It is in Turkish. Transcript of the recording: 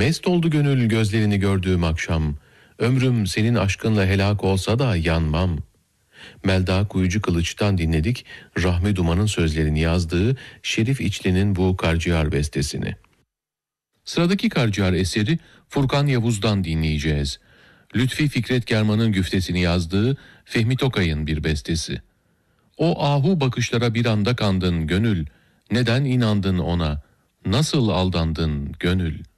Mest oldu gönül gözlerini gördüğüm akşam. Ömrüm senin aşkınla helak olsa da yanmam. Melda Kuyucu Kılıç'tan dinledik Rahmi Duman'ın sözlerini yazdığı Şerif İçli'nin bu Karciğer bestesini. Sıradaki Karciğer eseri Furkan Yavuz'dan dinleyeceğiz. Lütfi Fikret German'ın güftesini yazdığı Fehmi Tokay'ın bir bestesi. O ahu bakışlara bir anda kandın gönül, neden inandın ona, nasıl aldandın gönül?